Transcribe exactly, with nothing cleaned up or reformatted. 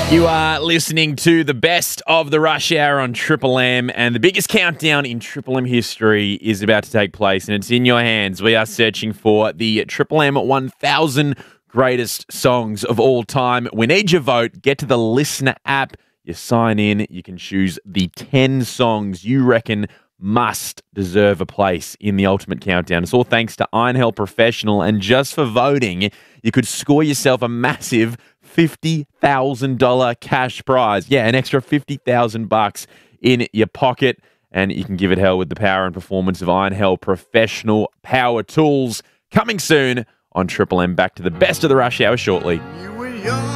You are listening to the best of the Rush Hour on Triple M, and the biggest countdown in Triple M history is about to take place, and it's in your hands. We are searching for the Triple M one thousand greatest songs of all time. We need your vote. Get to the Listener app. You sign in. You can choose the ten songs you reckon must deserve a place in the ultimate countdown. It's all thanks to Iron Hell Professional, and just for voting, you could score yourself a massive fifty thousand dollars cash prize. Yeah, an extra fifty thousand bucks in your pocket, and you can give it hell with the power and performance of Iron Hell Professional Power Tools. Coming soon on Triple M. Back to the best of the Rush Hour shortly.